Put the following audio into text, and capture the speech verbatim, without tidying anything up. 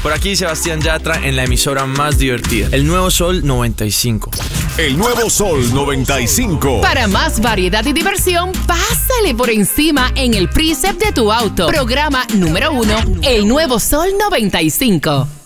Por aquí Sebastián Yatra en la emisora más divertida, El Nuevo Sol noventa y cinco. El Nuevo Sol noventa y cinco. Para más variedad y diversión, pásale por encima en el Precept de tu auto. Programa número uno, El Nuevo Sol noventa y cinco.